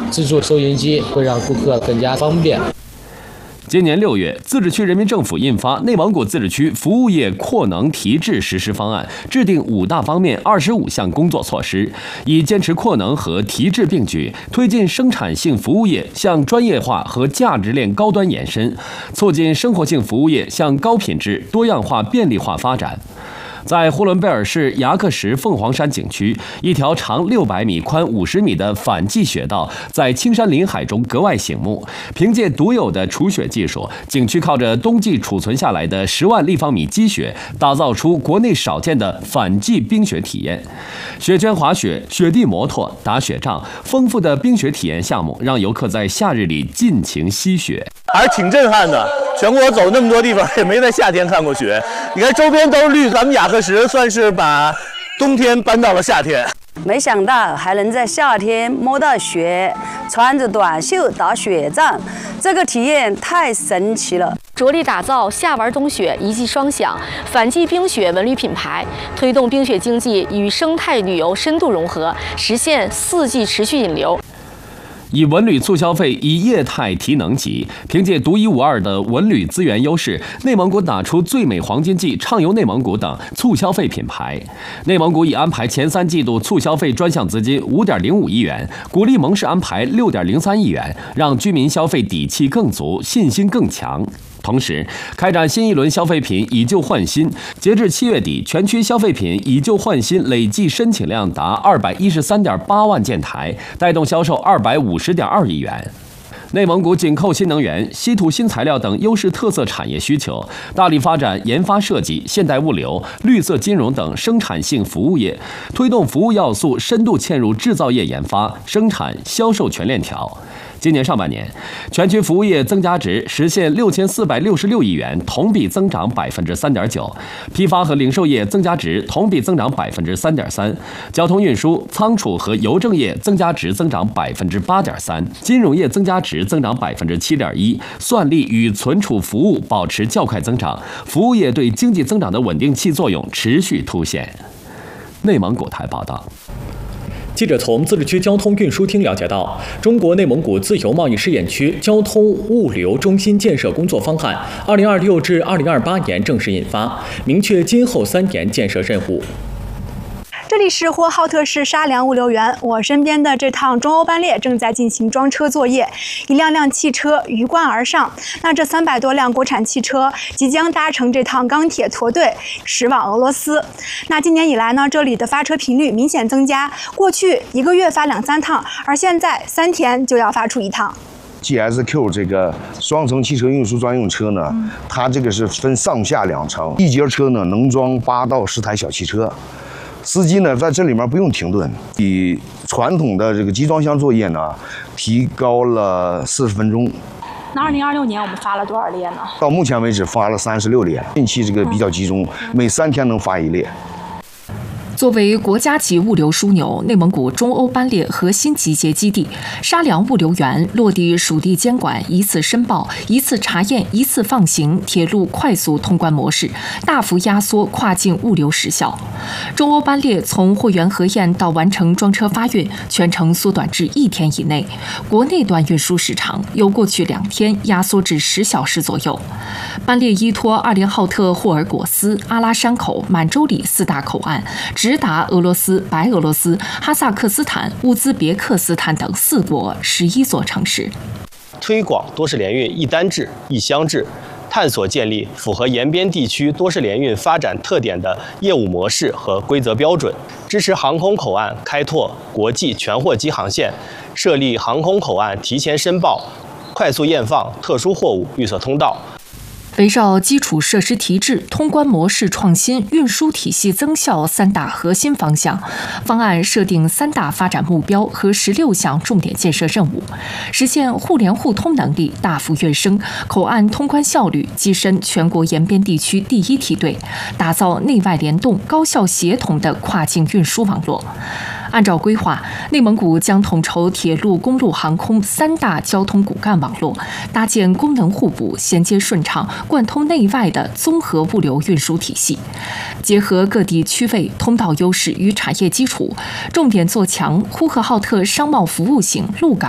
自助收银机会让顾客更加方便。 今年6月，自治区人民政府印发《内蒙古自治区服务业扩能提质实施方案》，制定5大方面25项工作措施，以坚持扩能和提质并举，推进生产性服务业向专业化和价值链高端延伸，促进生活性服务业向高品质、多样化、便利化发展。在呼伦贝尔市牙克石凤凰山景区，一条长600米、宽50米的反季雪道在青山林海中格外醒目。凭借独有的除雪技术，景区靠着冬季储存下来的10万立方米积雪，打造出国内少见的反季冰雪体验。雪圈滑雪、雪地摩托、打雪仗，丰富的冰雪体验项目让游客在夏日里尽情吸雪， 还是挺震撼的。全国走那么多地方，也没在夏天看过雪。你看周边都是绿，咱们雅克石算是把冬天搬到了夏天。 没想到还能在夏天摸到雪，穿着短袖打雪仗，这个体验太神奇了。 着力打造夏玩冬雪一季双享反季冰雪文旅品牌，推动冰雪经济与生态旅游深度融合，实现4季持续引流。 以文旅促消费，以业态提能级。凭借独一无二的文旅资源优势，内蒙古打出最美黄金季、畅游内蒙古等促消费品牌。内蒙古已安排前3季度促消费专项资金5.05亿元，鼓励盟市安排6.03亿元，让居民消费底气更足，信心更强。同时，开展新一轮消费品以旧换新，截至7月底，全区消费品以旧换新累计申请量达213.8万件台，带动销售250.2亿元。内蒙古紧扣新能源、稀土新材料等优势特色产业需求，大力发展研发设计、现代物流、绿色金融等生产性服务业，推动服务要素深度嵌入制造业研发、生产、销售全链条。今年上半年，全区服务业增加值实现6466亿元，同比增长3.9%；批发和零售业增加值同比增长3.3%；交通运输、仓储和邮政业增加值增长8.3%；金融业增加值增长7.1%；算力与存储服务保持较快增长，服务业对经济增长的稳定器作用持续凸显。内蒙古台报道。 记者从自治区交通运输厅了解到，中国内蒙古自由贸易试验区交通物流中心建设工作方案2026至2028年正式印发，明确今后3年建设任务。 这里是呼和浩特市沙良物流园，我身边的这趟中欧班列正在进行装车作业，一辆辆汽车鱼贯而上。那这300多辆国产汽车即将搭乘这趟钢铁驼队驶往俄罗斯。那今年以来呢，这里的发车频率明显增加，过去1个月发2-3趟，而现在3天就要发出1趟。 GSQ 这个双层汽车运输专用车呢，它这个是分上下2层，一节车呢能装8到10台小汽车。司机呢，在这里面不用停顿，比传统的这个集装箱作业呢，提高了40分钟。 那2026年我们发了多少列呢？ 到目前为止发了36列，近期这个比较集中，每3天能发1列。 作为国家级物流枢纽，内蒙古中欧班列核心集结基地，沙良物流园落地属地监管、一次申报、一次查验、一次放行铁路快速通关模式，大幅压缩跨境物流时效。中欧班列从货源核验到完成装车发运，全程缩短至1天以内，国内段运输时长由过去2天压缩至10小时左右。班列依托阿联浩特霍尔果斯、阿拉山口、满洲里4大口岸，直达俄罗斯、白俄罗斯、哈萨克斯坦、乌兹别克斯坦等4国11座城市。 推广多式联运一单制、一箱制，探索建立符合沿边地区多式联运发展特点的业务模式和规则标准，支持航空口岸开拓国际全货机航线，设立航空口岸提前申报、快速验放特殊货物绿色通道。 围绕基础设施提质、通关模式创新、运输体系增效3大核心方向，方案设定3大发展目标和16项重点建设任务，实现互联互通能力大幅跃升，口岸通关效率跻身全国沿边地区第1梯队，打造内外联动、高效协同的跨境运输网络。按照规划，内蒙古将统筹铁路、公路、航空3大交通骨干网络，搭建功能互补、衔接顺畅、贯通内外的综合物流运输体系，结合各地区位、通道优势与产业基础，重点做强呼和浩特商贸服务型陆港